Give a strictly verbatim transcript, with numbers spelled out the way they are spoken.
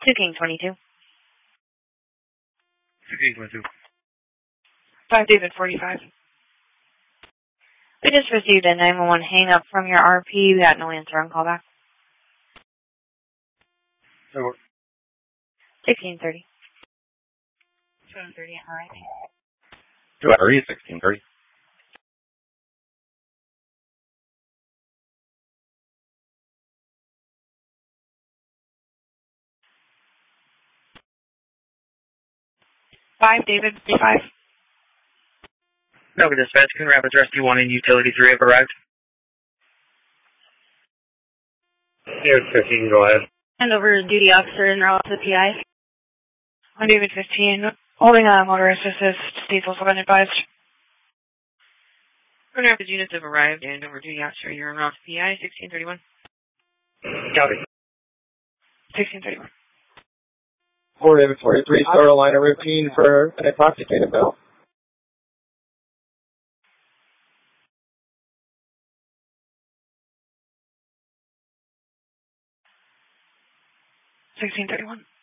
two King twenty-two. two King twenty-two. five David forty-five. We just received a nine one one hang-up from your R P. We got no answer on callback. So, sixteen thirty. seven thirty, all right. Two R E, sixteen thirty. five David forty-five. no, dispatch, Coon Rapids Rescue one and Utility three have arrived. David fifteen, go ahead. Hand over to duty officer and route to the P I. On David fifteen, holding a motorist assist, diesel has been advised. Coon Rapids units have arrived and over duty officer, you're en route to P I, sixteen thirty-one. Copy. sixteen thirty-one. four David forty-three, Star Line routine for an intoxicated bill. sixteen thirty-one.